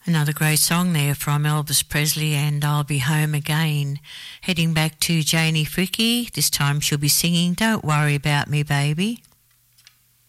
Another great song there from Elvis Presley and I'll Be Home Again. Heading back to Janie Fricke, this time she'll be singing Don't Worry About Me Baby.